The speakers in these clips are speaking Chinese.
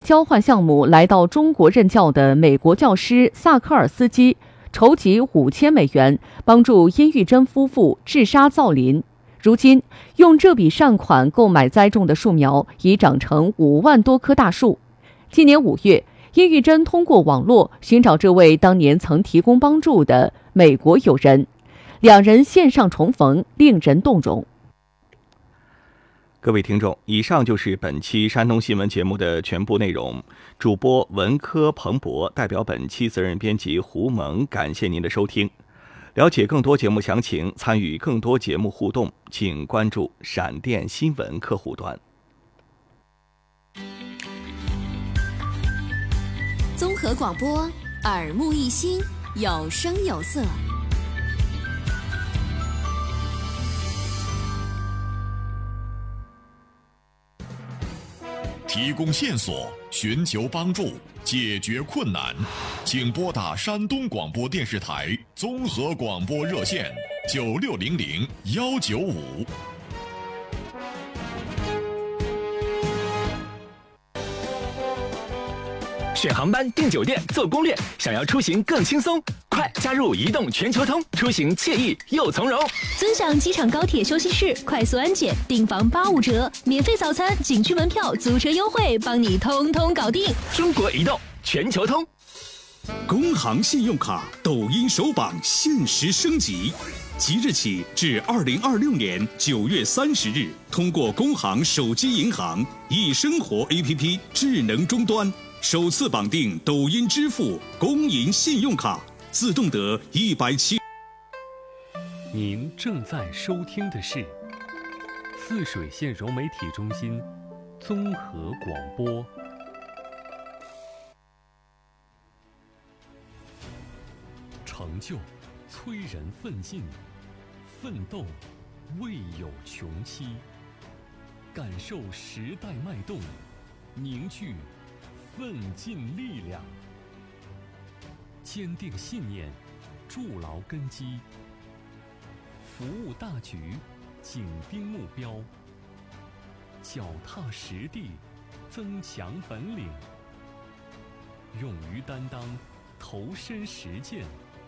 交换项目来到中国任教的美国教师萨科尔斯基筹集$5000，帮助殷玉珍夫妇治沙造林。如今，用这笔善款购买栽种的树苗已长成5万多棵大树。今年5月，殷玉珍通过网络寻找这位当年曾提供帮助的美国友人，两人线上重逢，令人动容。 各位听众，以上就是本期山东新闻节目的全部内容。主播文科彭博代表本期责任编辑胡萌，感谢您的收听。了解更多节目详情，参与更多节目互动，请关注闪电新闻客户端。 综合广播，耳目一新，有声有色。 提供线索，寻求帮助，解决困难，请拨打山东广播电视台综合广播热线9600-195。 选航班、订酒店、做攻略，想要出行更轻松，快加入移动全球通，出行惬意又从容。 尊享机场高铁休息室，快速安检，订房85折，免费早餐、景区门票、租车优惠，帮你通通搞定。 中国移动全球通。 工行信用卡抖音首榜限时升级，即日起至2026年9月30日，通过工行手机银行易生活 APP 智能终端首次绑定抖音支付工银信用卡，自动得170。 您正在收听的是泗水县柔媒体中心综合广播。成就催人奋进，奋斗未有穷期。感受时代脉动，凝聚奋进力量，坚定信念，筑牢根基，服务大局，紧盯目标，脚踏实地，增强本领，勇于担当，投身实践。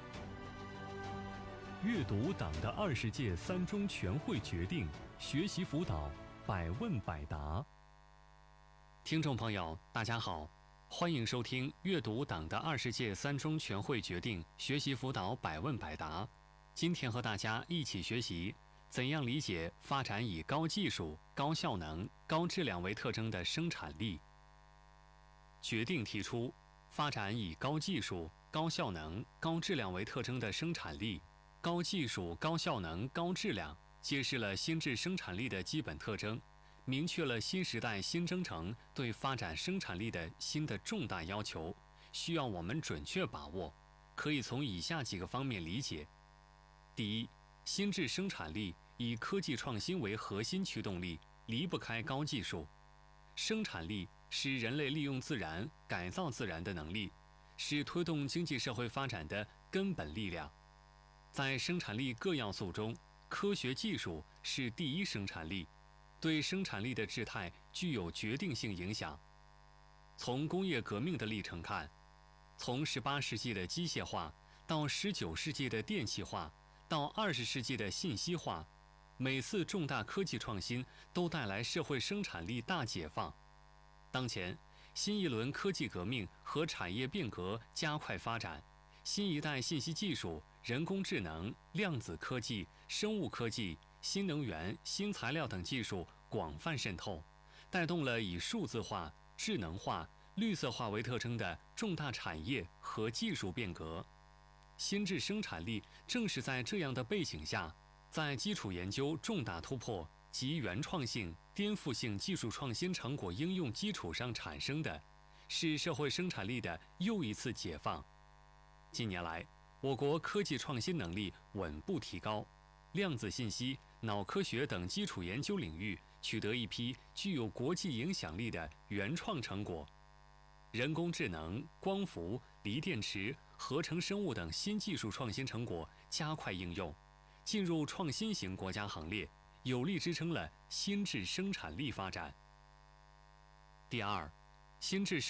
阅读党的20届三中全会决定，学习辅导，百问百答。 听众朋友，大家好，欢迎收听阅读党的20届三中全会决定，学习辅导，百问百答。今天和大家一起学习怎样理解发展以高技术、高效能、高质量为特征的生产力。决定提出，发展以高技术、高效能、高质量为特征的生产力。高技术、高效能、高质量，揭示了新质生产力的基本特征，明确了新时代新征程对发展生产力的新的重大要求，需要我们准确把握。可以从以下几个方面理解：第一，新质生产力以科技创新为核心驱动力，离不开高技术。生产力是人类利用自然、改造自然的能力，是推动经济社会发展的根本力量。在生产力各要素中，科学技术是第一生产力，对生产力的质态具有决定性影响。从工业革命的历程看，从18世纪的机械化到19世纪的电气化，到20世纪的信息化，每次重大科技创新都带来社会生产力大解放。当前，新一轮科技革命和产业变革加快发展，新一代信息技术、人工智能、量子科技、生物科技、新能源、新材料等技术广泛渗透，带动了以数字化、智能化、绿色化为特征的重大产业和技术变革。新质生产力正是在这样的背景下，在基础研究重大突破及原创性、颠覆性技术创新成果应用基础上产生的，是社会生产力的又一次解放。近年来，我国科技创新能力稳步提高，量子信息、脑科学等基础研究领域取得一批具有国际影响力的原创成果，人工智能、光伏、锂电池、合成生物等新技术创新成果加快应用，进入创新型国家行列，有力支撑了新质生产力发展。第二，新质